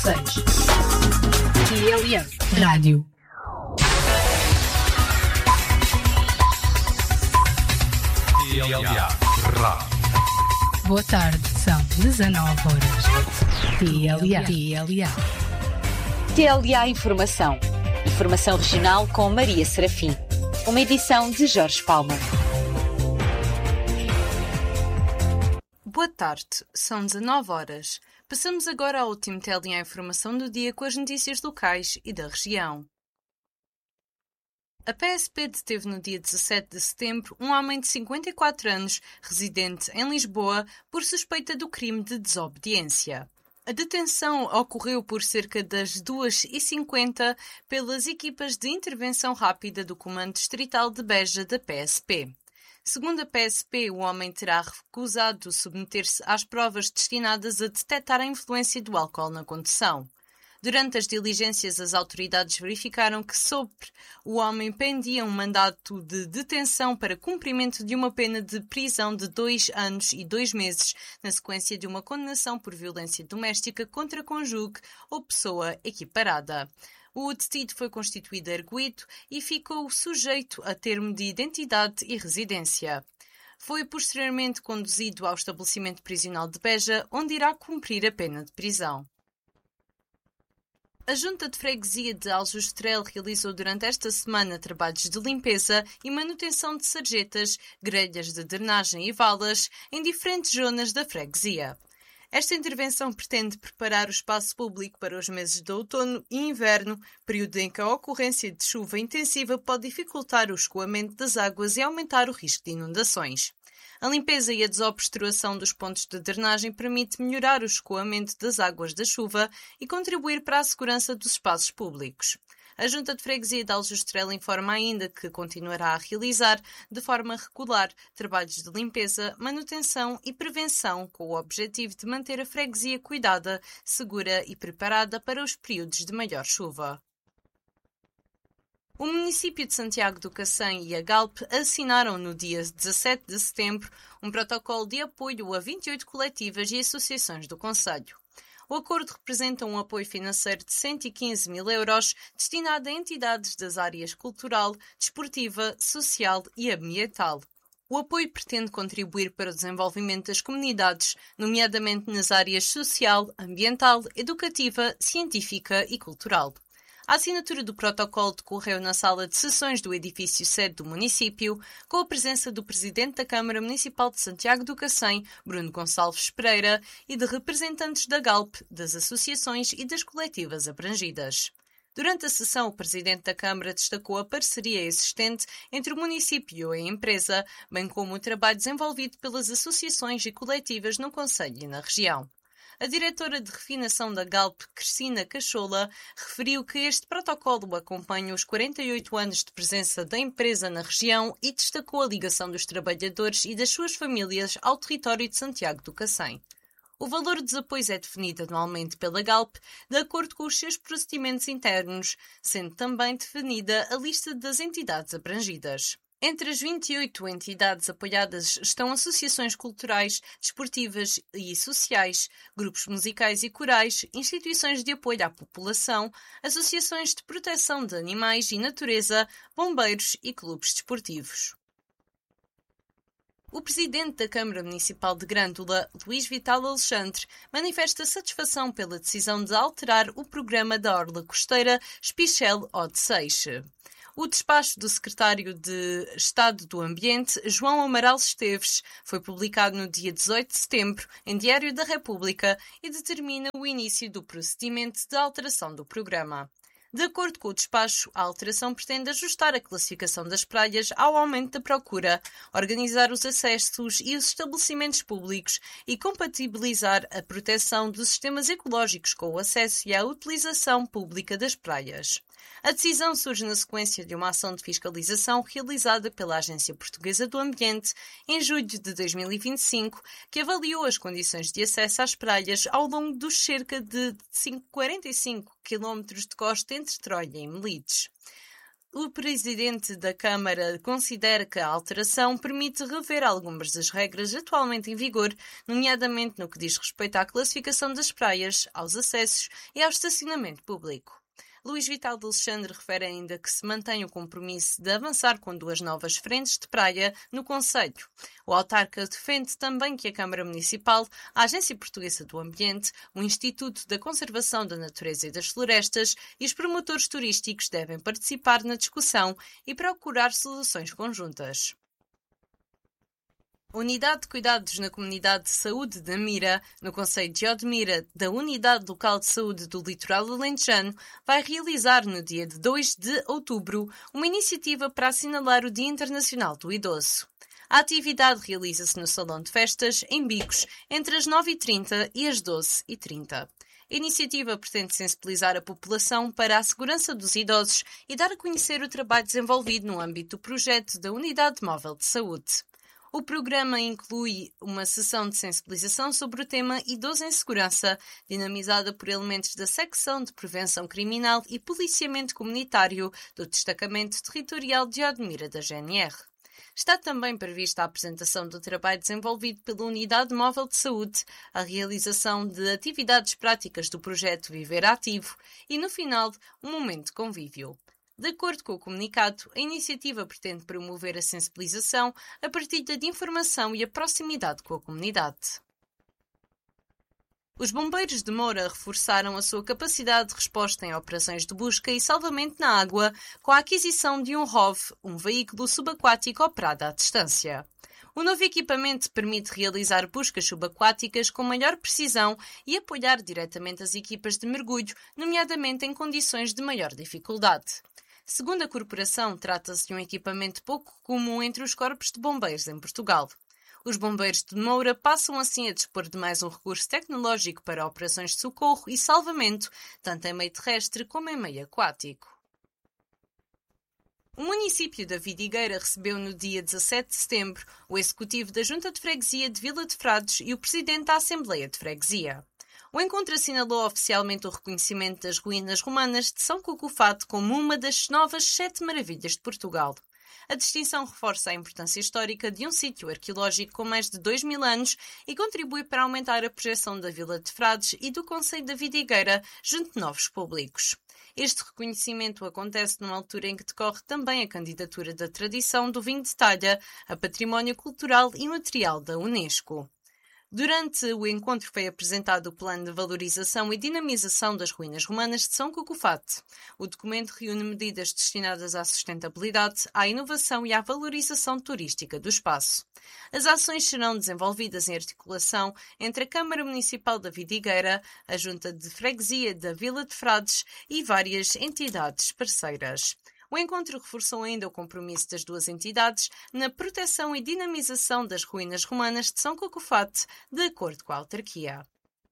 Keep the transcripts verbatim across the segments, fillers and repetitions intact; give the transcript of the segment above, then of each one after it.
seis. T L A Rádio. T L A Rádio. Boa tarde, são dezanove horas. T L A. T L A. T L A Informação. Informação regional com Maria Serafim. Uma edição de Jorge Palma. Boa tarde, são dezanove horas. Passamos agora ao último T L A Informação do dia com as notícias locais e da região. A P S P deteve no dia dezassete de setembro um homem de cinquenta e quatro anos, residente em Lisboa, por suspeita do crime de desobediência. A detenção ocorreu por cerca das duas e cinquenta pelas equipas de intervenção rápida do Comando Distrital de Beja da P S P. Segundo a P S P, o homem terá recusado submeter-se às provas destinadas a detectar a influência do álcool na condução. Durante as diligências, as autoridades verificaram que sobre o homem pendia um mandato de detenção para cumprimento de uma pena de prisão de dois anos e dois meses, na sequência de uma condenação por violência doméstica contra cônjuge ou pessoa equiparada. O detido foi constituído arguido e ficou sujeito a termo de identidade e residência. Foi posteriormente conduzido ao estabelecimento prisional de Beja, onde irá cumprir a pena de prisão. A Junta de Freguesia de Aljustrel realizou durante esta semana trabalhos de limpeza e manutenção de sarjetas, grelhas de drenagem e valas em diferentes zonas da freguesia. Esta intervenção pretende preparar o espaço público para os meses de outono e inverno, período em que a ocorrência de chuva intensiva pode dificultar o escoamento das águas e aumentar o risco de inundações. A limpeza e a desobstruação dos pontos de drenagem permite melhorar o escoamento das águas da chuva e contribuir para a segurança dos espaços públicos. A Junta de Freguesia de Aljustrel informa ainda que continuará a realizar, de forma regular, trabalhos de limpeza, manutenção e prevenção com o objetivo de manter a freguesia cuidada, segura e preparada para os períodos de maior chuva. O município de Santiago do Cacém e a Galp assinaram no dia dezassete de setembro um protocolo de apoio a vinte e oito coletivas e associações do concelho. O acordo representa um apoio financeiro de cento e quinze mil euros destinado a entidades das áreas cultural, desportiva, social e ambiental. O apoio pretende contribuir para o desenvolvimento das comunidades, nomeadamente nas áreas social, ambiental, educativa, científica e cultural. A assinatura do protocolo decorreu na sala de sessões do edifício sede do município, com a presença do Presidente da Câmara Municipal de Santiago do Cacém, Bruno Gonçalves Pereira, e de representantes da Galp, das associações e das coletivas abrangidas. Durante a sessão, o Presidente da Câmara destacou a parceria existente entre o município e a empresa, bem como o trabalho desenvolvido pelas associações e coletivas no concelho e na região. A diretora de refinação da Galp, Cristina Cachola, referiu que este protocolo acompanha os quarenta e oito anos de presença da empresa na região e destacou a ligação dos trabalhadores e das suas famílias ao território de Santiago do Cacém. O valor dos apoios é definido anualmente pela Galp, de acordo com os seus procedimentos internos, sendo também definida a lista das entidades abrangidas. Entre as vinte e oito entidades apoiadas estão associações culturais, desportivas e sociais, grupos musicais e corais, instituições de apoio à população, associações de proteção de animais e natureza, bombeiros e clubes desportivos. O Presidente da Câmara Municipal de Grândola, Luís Vital Alexandre, manifesta satisfação pela decisão de alterar o programa da Orla Costeira Espichel Odeceixe. O despacho do Secretário de Estado do Ambiente, João Amaral Esteves, foi publicado no dia dezoito de setembro em Diário da República e determina o início do procedimento de alteração do programa. De acordo com o despacho, a alteração pretende ajustar a classificação das praias ao aumento da procura, organizar os acessos e os estabelecimentos públicos e compatibilizar a proteção dos sistemas ecológicos com o acesso e a utilização pública das praias. A decisão surge na sequência de uma ação de fiscalização realizada pela Agência Portuguesa do Ambiente em julho de dois mil e vinte e cinco, que avaliou as condições de acesso às praias ao longo dos cerca de quarenta e cinco quilómetros de costa entre Troia e Melides. o presidente da Câmara considera que a alteração permite rever algumas das regras atualmente em vigor, nomeadamente no que diz respeito à classificação das praias, aos acessos e ao estacionamento público. Luís Vital de Alexandre refere ainda que se mantém o compromisso de avançar com duas novas frentes de praia no concelho. O autarca defende também que a Câmara Municipal, a Agência Portuguesa do Ambiente, o Instituto da Conservação da Natureza e das Florestas e os promotores turísticos devem participar na discussão e procurar soluções conjuntas. A Unidade de Cuidados na Comunidade de Saúde da Mira, no concelho de Odmira, da Unidade Local de Saúde do Litoral Alentejano, vai realizar no dia dois de outubro uma iniciativa para assinalar o Dia Internacional do Idoso. A atividade realiza-se no Salão de Festas, em Bicos, entre as nove e trinta e as doze e trinta. A iniciativa pretende sensibilizar a população para a segurança dos idosos e dar a conhecer o trabalho desenvolvido no âmbito do projeto da Unidade Móvel de Saúde. O programa inclui uma sessão de sensibilização sobre o tema Idoso em Segurança, dinamizada por elementos da Secção de Prevenção Criminal e Policiamento Comunitário do Destacamento Territorial de Odmira da G N R. Está também prevista a apresentação do trabalho desenvolvido pela Unidade Móvel de Saúde, a realização de atividades práticas do projeto Viver Ativo e, no final, um momento de convívio. De acordo com o comunicado, a iniciativa pretende promover a sensibilização, a partilha de informação e a proximidade com a comunidade. Os bombeiros de Moura reforçaram a sua capacidade de resposta em operações de busca e salvamento na água com a aquisição de um R O V, um veículo subaquático operado à distância. O novo equipamento permite realizar buscas subaquáticas com maior precisão e apoiar diretamente as equipas de mergulho, nomeadamente em condições de maior dificuldade. Segundo a corporação, trata-se de um equipamento pouco comum entre os corpos de bombeiros em Portugal. Os bombeiros de Moura passam assim a dispor de mais um recurso tecnológico para operações de socorro e salvamento, tanto em meio terrestre como em meio aquático. O município da Vidigueira recebeu no dia dezassete de setembro o executivo da Junta de Freguesia de Vila de Frades e o presidente da Assembleia de Freguesia. O encontro assinalou oficialmente o reconhecimento das ruínas romanas de São Cucufato como uma das novas Sete Maravilhas de Portugal. A distinção reforça a importância histórica de um sítio arqueológico com mais de dois mil anos e contribui para aumentar a projeção da Vila de Frades e do concelho da Vidigueira junto de novos públicos. Este reconhecimento acontece numa altura em que decorre também a candidatura da tradição do vinho de talha a Património Cultural e Material da Unesco. Durante o encontro foi apresentado o Plano de Valorização e Dinamização das Ruínas Romanas de São Cucufato. O documento reúne medidas destinadas à sustentabilidade, à inovação e à valorização turística do espaço. As ações serão desenvolvidas em articulação entre a Câmara Municipal da Vidigueira, a Junta de Freguesia da Vila de Frades e várias entidades parceiras. O encontro reforçou ainda o compromisso das duas entidades na proteção e dinamização das ruínas romanas de São Cucufato, de acordo com a autarquia.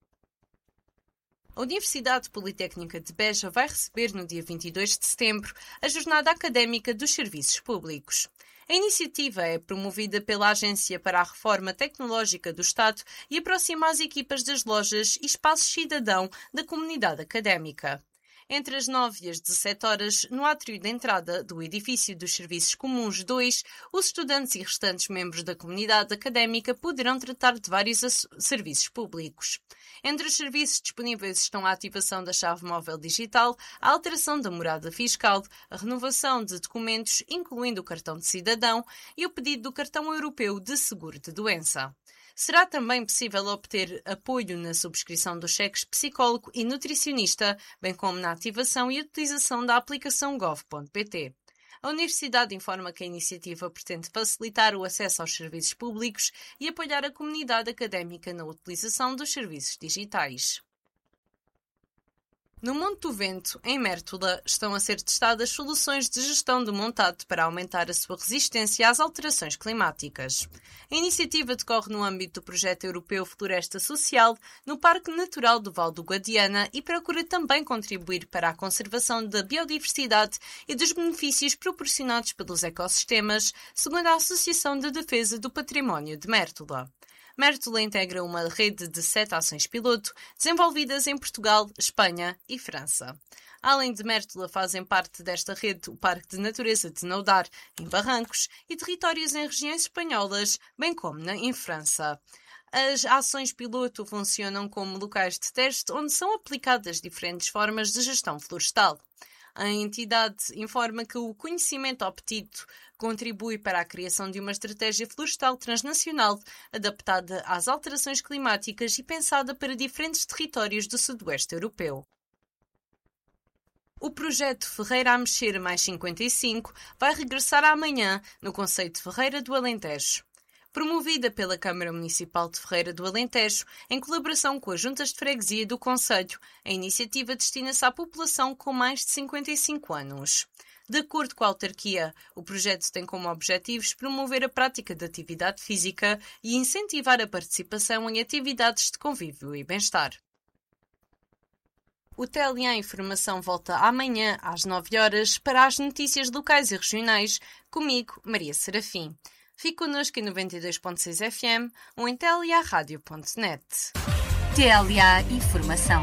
A Universidade Politécnica de Beja vai receber no dia vinte e dois de setembro a Jornada Académica dos Serviços Públicos. A iniciativa é promovida pela Agência para a Reforma Tecnológica do Estado e aproxima as equipas das lojas e espaços cidadão da comunidade académica. Entre as nove e as dezassete horas, no átrio de entrada do edifício dos Serviços Comuns dois, os estudantes e restantes membros da comunidade académica poderão tratar de vários serviços públicos. Entre os serviços disponíveis estão a ativação da chave móvel digital, a alteração da morada fiscal, a renovação de documentos, incluindo o cartão de cidadão, e o pedido do cartão europeu de seguro de doença. Será também possível obter apoio na subscrição dos cheques psicólogo e nutricionista, bem como na ativação e utilização da aplicação gov ponto pt. A Universidade informa que a iniciativa pretende facilitar o acesso aos serviços públicos e apoiar a comunidade académica na utilização dos serviços digitais. No Monte do Vento, em Mértola, estão a ser testadas soluções de gestão do montado para aumentar a sua resistência às alterações climáticas. A iniciativa decorre no âmbito do projeto europeu Floresta Social, no Parque Natural do Val do Guadiana e procura também contribuir para a conservação da biodiversidade e dos benefícios proporcionados pelos ecossistemas, segundo a Associação de Defesa do Património de Mértola. Mértola integra uma rede de sete ações piloto desenvolvidas em Portugal, Espanha e França. Além de Mértola, fazem parte desta rede o Parque de Natureza de Naudar, em Barrancos, e territórios em regiões espanholas, bem como na, em França. As ações piloto funcionam como locais de teste onde são aplicadas diferentes formas de gestão florestal. A entidade informa que o conhecimento obtido contribui para a criação de uma estratégia florestal transnacional adaptada às alterações climáticas e pensada para diferentes territórios do sudoeste europeu. O projeto Ferreira a Mexer mais cinquenta e cinco vai regressar amanhã no concelho de Ferreira do Alentejo. Promovida pela Câmara Municipal de Ferreira do Alentejo, em colaboração com as juntas de freguesia do concelho, a iniciativa destina-se à população com mais de cinquenta e cinco anos. De acordo com a autarquia, o projeto tem como objetivos promover a prática de atividade física e incentivar a participação em atividades de convívio e bem-estar. O T L A Informação volta amanhã às nove horas para as notícias locais e regionais, comigo, Maria Serafim. Fique connosco em noventa e dois ponto seis F M ou em T L A rádio ponto net. T L A Informação.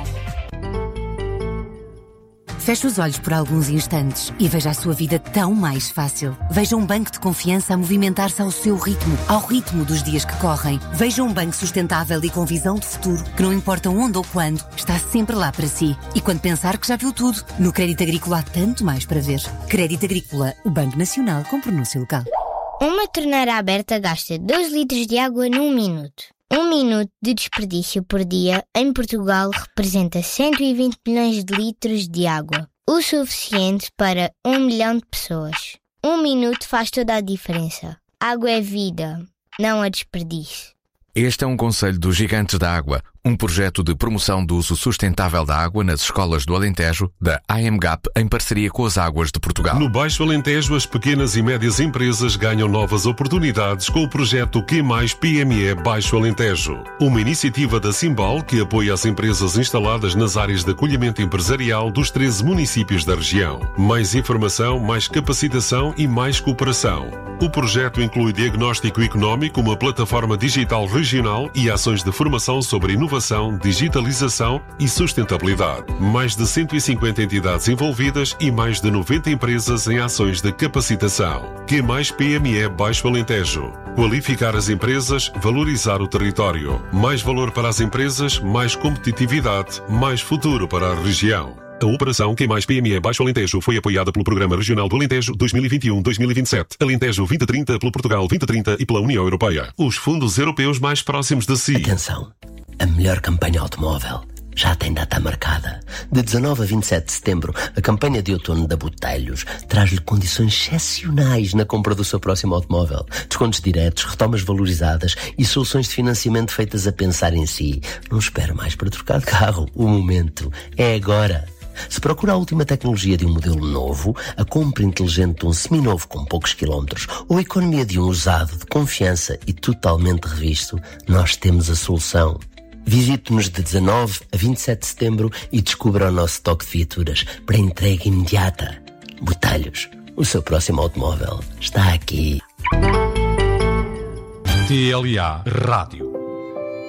Feche os olhos por alguns instantes e veja a sua vida tão mais fácil. Veja um banco de confiança a movimentar-se ao seu ritmo, ao ritmo dos dias que correm. Veja um banco sustentável e com visão de futuro, que não importa onde ou quando, está sempre lá para si. E quando pensar que já viu tudo, no Crédito Agrícola há tanto mais para ver. Crédito Agrícola, o Banco Nacional com pronúncia local. Uma torneira aberta gasta dois litros de água num minuto. Um minuto de desperdício por dia em Portugal representa cento e vinte milhões de litros de água, o suficiente para um milhão de pessoas. Um minuto faz toda a diferença. Água é vida, não a desperdício. Este é um conselho dos Gigantes da Água, um projeto de promoção do uso sustentável da água nas escolas do Alentejo, da A M G A P, em parceria com as Águas de Portugal. No Baixo Alentejo, as pequenas e médias empresas ganham novas oportunidades com o projeto Q mais P M E Baixo Alentejo, uma iniciativa da Simbal que apoia as empresas instaladas nas áreas de acolhimento empresarial dos treze municípios da região. Mais informação, mais capacitação e mais cooperação. O projeto inclui diagnóstico económico, uma plataforma digital regional e ações de formação sobre inovação, digitalização e sustentabilidade. Mais de cento e cinquenta entidades envolvidas e mais de noventa empresas em ações de capacitação. Q mais P M E Baixo Alentejo. Qualificar as empresas, valorizar o território. Mais valor para as empresas, mais competitividade, mais futuro para a região. A operação Q mais P M E Baixo Alentejo foi apoiada pelo Programa Regional do Alentejo dois mil e vinte e um a dois mil e vinte e sete, Alentejo vinte trinta pelo Portugal vinte trinta e pela União Europeia. Os fundos europeus mais próximos de si. Atenção, a melhor campanha automóvel já tem data marcada. De dezanove a vinte e sete de setembro, a campanha de outono da Botelhos traz-lhe condições excepcionais na compra do seu próximo automóvel. Descontos diretos, retomas valorizadas e soluções de financiamento feitas a pensar em si. Não espere mais para trocar de carro. O momento é agora. Se procura a última tecnologia de um modelo novo, a compra inteligente de um seminovo com poucos quilómetros ou a economia de um usado de confiança e totalmente revisto, nós temos a solução. Visite-nos de dezanove a vinte e sete de setembro e descubra o nosso toque de viaturas para entrega imediata. Botelhos, o seu próximo automóvel está aqui. T L A Rádio.